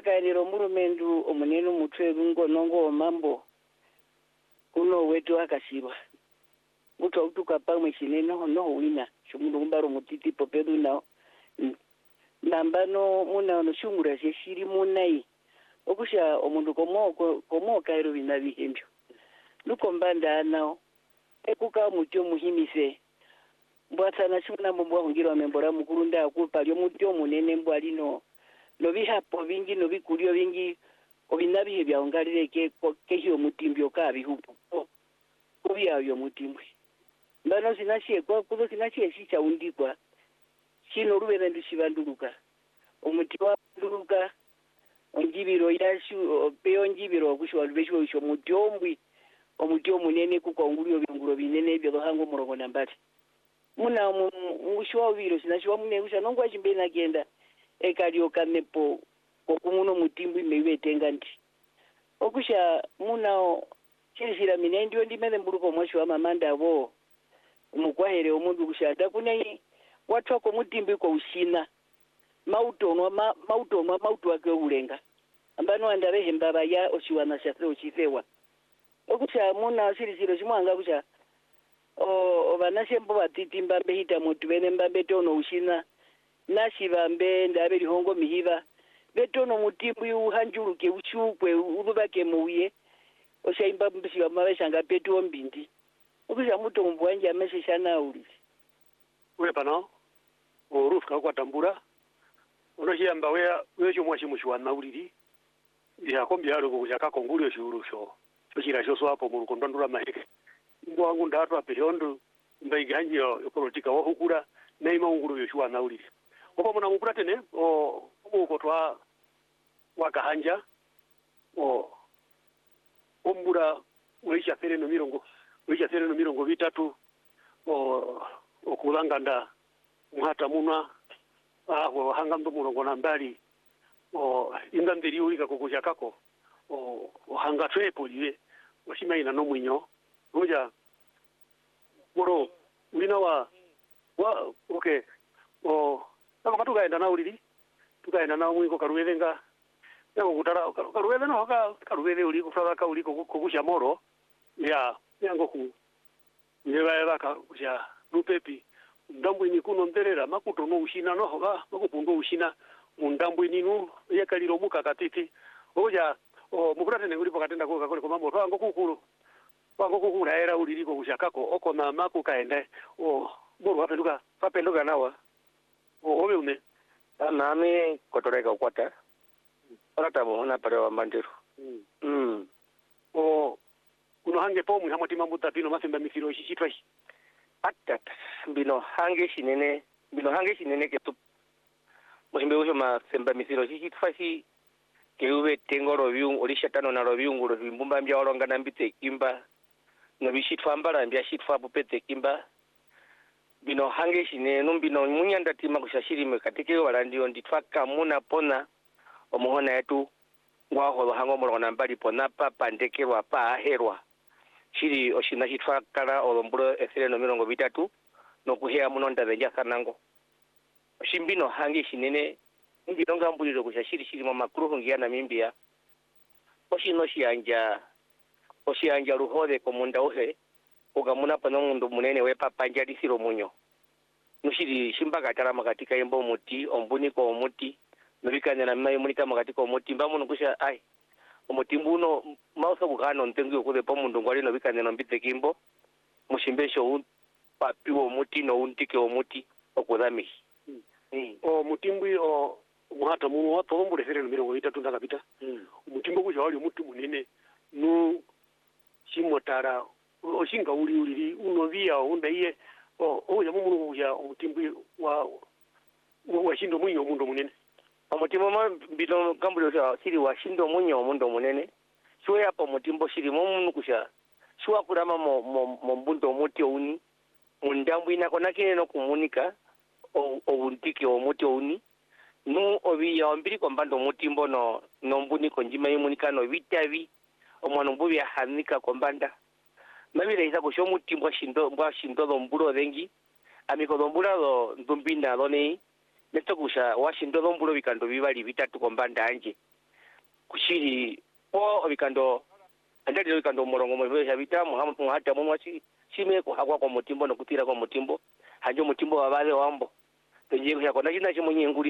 akaenero murumendu omunene mutweru ngonongo mambo kuno wetu akasirwa muto utuka pamwe chinene no wina chumundu kumbaro mutiti popedu nao nambano muna no shungura shiri munai okusha omundu komo kairo bina bihembyo lukombanda nao ekuka mutyo muhimise mbwatsana chuna mbwa ngiro membora mukurunda akupalyo mutyo munene mbwalino no bihapo bingi no bikulyo bingi obinabihe byaongalire ke hiyo mutimbyo kabihupo kubyayo mutimbwe mbano sinashie kwa kuzo sinashie shicha undikwa shino rubere ndishibanduluka omuti wa nduluka onjibiro yashu peyo njibiro kushwa lubesho sho mutyombwi omuti omunene kukongulyo byonguro binene byo hango murongo nambati muna mushwa biro sinashwa mune kusha nongwa chimbena kenda ekalyo kamepo okumuno mutimbwi mewetenga ndi okusha muna chirisira mine ndio ndimene mbuluko mwashwa mamanda abo umukwahere omundu kushada kunai watu wako mutimbi kwa ushina mautonwa mautu wake ulenga ambano andarehe mbaba ya oshiwana shafre oshifewa okusha muna sirisiro shimwanga kusha vanashe mbo batiti mbambe hita mutu bene mbambe tono ushina nashi bambe ndabe lihongo mihiva betono mutimbi uhanjuluke uchukwe urubake muye oshaimba mbishi bamabeshanga petu ombindi okusha muto mbwanje ameshishana uli we pano orufuka kwa tambura unoshiyamba wecho mwashi mushwana uliri yakombya alo kushaka kongulyo shurusho chochira shoso hapo mu kondondura maheke ngo wangu ndatu apeyondo mbaiganje yokorotika wahukura naima unguru yoshwana uliri opo muna mukura tene uko twa wakahanja ombura weisha fere no mirongo bitatu okulanganda muhata munwa aho hanga ndo murongo nambali ingambiri ulika kukusha kako hanga twepo liwe oshimaina no mwinyo ngoja boro wina wa okay nako matukaenda na ulili tukaenda na mwiko karuwevenga nako kutara karuweve no karuweve uli kufaka ka uli kukusha moro ya yango ku nyewa ka kusha lupepi ndambu ni kuno nderera makuto no ushina no hoga makupundo ushina mundambu ninu yakaliro muka katiti oja mukurate ne ulipo katenda ko kakole komambo twango kukulu wango kukula era uliliko kushakako oko na maku kaende boro wapenduka nawa obe une nami kotoreka ukwata orata bona pare wa mandiru kuno hange po mu hamati mambuta pino masemba misiro shishitwa atata bino hange shinene ke tu muhimbe usho masemba misiro shishitwa shi keube tengoro viung orisha tano na roviungu rovimbumba mbya oronga nambite kimba no bishitwa mbara mbya shitwa bupete kimba bino hange shine numbino munyanda tima kushashiri mekatike walandio nditwaka muna pona omuhona yetu ngwaho hango morona mbali pona papa ndekerwa pa herwa shiri oshina shitwakala olomburo esere no mirongo bitatu no kuhea muno ndabenja sanango shimbino hange shinene mbino ngambuliro kushashiri shiri mu makuru ngiyana mimbia oshino shianja ruhode komunda ohe ugamuna pano mundu munene we papa njadisiro munyo nushiri shimbaga tarama katika yembo muti ombuniko omuti nobikanya na mayi munika makatika omuti mbamuno kusha ai omuti mbuno mausa bugano ntengu yokude po mundu ngwali nobikanya nombite kimbo mushimbesho papiwo omuti no untike omuti okudami mutimbwi muhata muno watombure fere no mirongo itatu ndakapita mutimbo kuja wali mutu munene nu shimotara oshinga uli unovia undaiye oya mumuru kuja mutimbwi wa shindo munyo mundo munene amutimbo bino gambuliro sha siri wa shindo munyo mundo munene shwe hapo mutimbo shiri mumu kusha shwa kurama mo mbundo muti uni mundambu ina konake no kumunika obuntike omuti uni nu obiya ombiri kombando mutimbo no mbuni konjima yimunika no bitabi omwana mbubi ahanika kombanda mabire isa kusho mutimbo shindo dombulo dengi amiko dombula do ndumbina doni neto kusha washindo dombulo bikando bibali bitatu kombanda anje kushiri po bikando andali bikando morongo mo habita muhata mu mwasi shime ko hagwa kwa mutimbo no kutira kwa mutimbo hanjo mutimbo wabale wambo tenje ko yakona china chimunyenguli